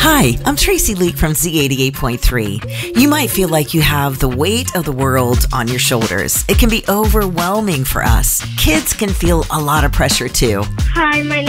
Hi, I'm Tracy Leak from Z88.3. You might feel like you have the weight of the world on your shoulders. It can be overwhelming for us. Kids can feel a lot of pressure too. Hi, my